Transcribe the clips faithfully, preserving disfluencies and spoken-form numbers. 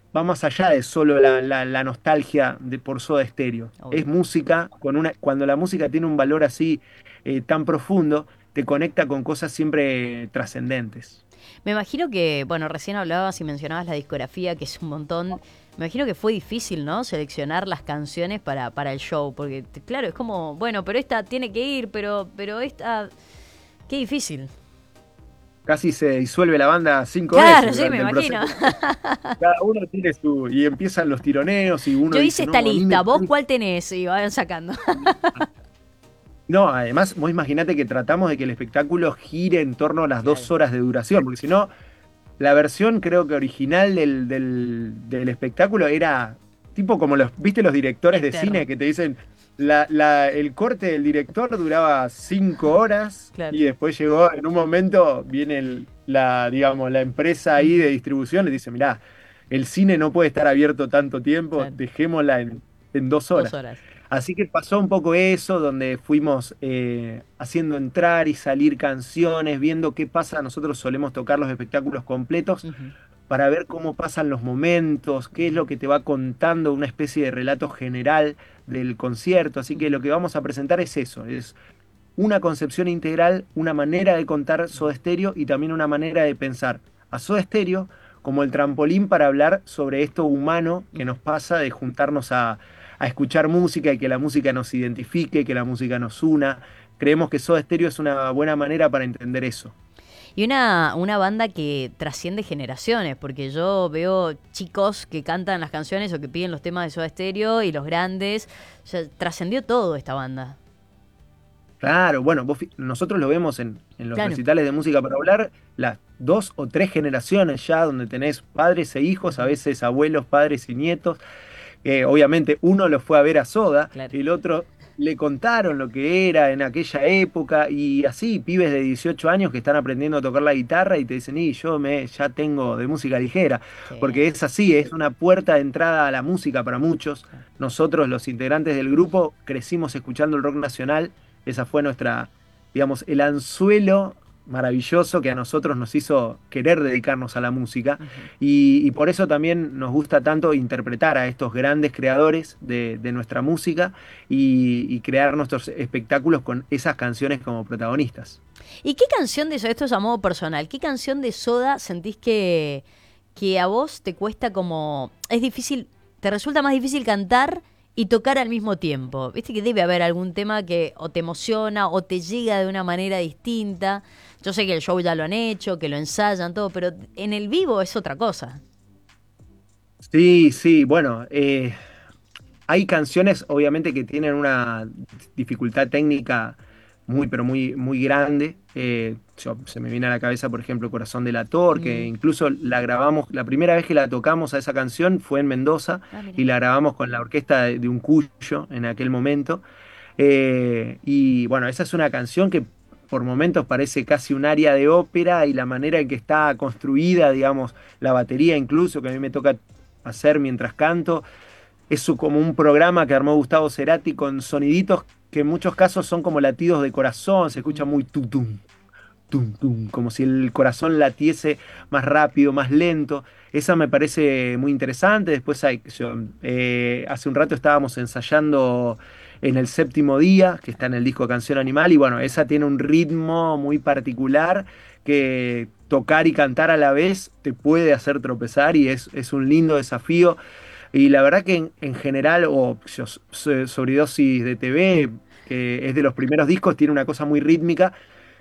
va más allá de solo la, la- la nostalgia de por Soda Stereo. Es Obvio. música, con una, cuando la música tiene un valor así eh, tan profundo, te conecta con cosas siempre trascendentes. Me imagino que, bueno, recién hablabas y mencionabas la discografía, que es un montón. Me imagino que fue difícil, ¿no? Seleccionar las canciones para, para el show, porque t- claro, es como, bueno, pero esta tiene que ir, pero, pero esta, qué difícil. Casi se disuelve la banda cinco Claro, veces sí, me durante el imagino. proceso. Cada uno tiene su... Y empiezan los tironeos y uno Yo hice dice, esta no, a mí me lista, ¿vos parece... cuál tenés? Y van sacando. No, además, vos imaginate que tratamos de que el espectáculo gire en torno a las dos Claro. horas de duración, porque si no, la versión creo que original del, del, del espectáculo era tipo como los, ¿viste los directores de Eterno. cine que te dicen, la, la- el corte del director duraba cinco horas Claro. y después llegó, en un momento viene el- la, digamos, la empresa ahí de Ujú. distribución, le dice, mirá, el cine no puede estar abierto tanto tiempo, Claro. dejémosla en, en dos Dos horas. horas. Así que pasó un poco eso, donde fuimos eh, haciendo entrar y salir canciones, viendo qué pasa. Nosotros solemos tocar los espectáculos completos Ujú, para ver cómo pasan los momentos, qué es ujú, lo que te va contando, una especie de relato general del concierto. Así que ujú, lo que vamos a presentar es eso, es una concepción integral, una manera de contar Soda Stereo y también una manera de pensar a Soda Stereo como el trampolín para hablar sobre esto humano que ujú. nos pasa de juntarnos a, a escuchar música y que la música nos identifique, que la música nos una. Creemos que Soda Stereo es una buena manera para entender eso. Y una, una banda que trasciende generaciones, porque yo veo chicos que cantan las canciones o que piden los temas de Soda Stereo y los grandes. O sea, trascendió todo esta banda. Claro, bueno, vos fi- nosotros lo vemos en, en los Claro. recitales de música para hablar, las dos o tres generaciones ya, donde tenés padres e hijos, a Ujú, veces abuelos, padres y nietos. Eh, obviamente uno lo fue a ver a Soda, claro. el otro le contaron lo que era en aquella época y así, pibes de dieciocho años que están aprendiendo a tocar la guitarra y te dicen, y yo me, ya tengo de música ligera, Sí, porque es así, es una puerta de entrada a la música para muchos. claro. Nosotros, los integrantes del grupo, crecimos escuchando el rock nacional, esa fue nuestra, digamos, el anzuelo maravilloso que a nosotros nos hizo querer dedicarnos a la música. Ujú. Y, y por eso también nos gusta tanto interpretar a estos grandes creadores de, de nuestra música y, y crear nuestros espectáculos con esas canciones como protagonistas. ¿Y qué canción de Soda, esto es a modo personal, qué canción de Soda sentís que, que a vos te cuesta como, es difícil, te resulta más difícil cantar y tocar al mismo tiempo? Viste que debe haber algún tema que o te emociona o te llega de una manera distinta. Yo sé que el show ya lo han hecho, que lo ensayan, todo, pero en el vivo es otra cosa. Sí, sí, bueno, eh, hay canciones obviamente que tienen una dificultad técnica muy, pero muy, muy grande. Eh, yo- se me viene a la cabeza, por ejemplo, Corazón Delator, que Mm. incluso la grabamos, la primera vez que la tocamos a esa canción fue en Mendoza Ah, mira. y la grabamos con la orquesta de, de un cuyo en aquel momento. Eh, y bueno, esa es una canción que por momentos parece casi un aria de ópera y la manera en que está construida, digamos, la batería incluso, que a mí me toca hacer mientras canto, es su- como un programa que armó Gustavo Cerati con soniditos que en muchos casos son como latidos de corazón, se escucha Ujú. muy tutum, tum, tum, como si el corazón latiese más rápido, más lento. Esa me parece muy interesante. Después hay, qué sé yo, eh, hace un rato estábamos ensayando en el séptimo día, que está en el disco Canción Animal, y bueno, esa tiene un ritmo muy particular que tocar y cantar a la vez te puede hacer tropezar y es, es un lindo desafío. Y la verdad que en, en general, o yo, so- Sobredosis de T V, que es de los primeros discos, tiene una cosa muy rítmica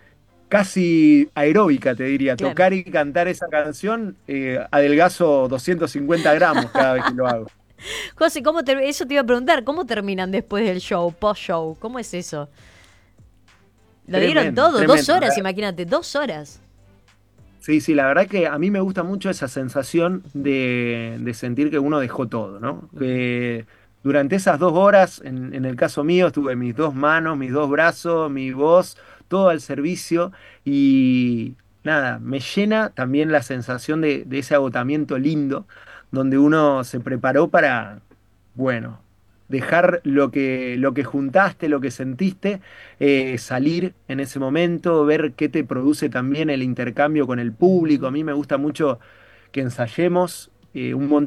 casi aeróbica, te diría. Claro. Tocar y cantar esa canción, eh, adelgazo doscientos cincuenta gramos cada vez que lo hago. José, ¿cómo ter- eso te iba a preguntar, ¿cómo terminan después del show, post-show? ¿Cómo es eso? Lo dieron Tremendo, todo, dos tremendo. horas, imagínate, dos horas. Sí, sí, la verdad que a mí me gusta mucho esa sensación de, de sentir que uno dejó todo, ¿no? Ujú. Que durante esas dos horas, en, en el caso mío, estuve mis dos manos, mis dos brazos, mi voz, todo al servicio y nada, me llena también la sensación de, de ese agotamiento lindo, donde uno se preparó para, bueno, dejar lo que, lo que juntaste, lo que sentiste eh, salir en ese momento, ver qué te produce también el intercambio con el público. Ujú. A mí me gusta mucho que ensayemos eh, un montón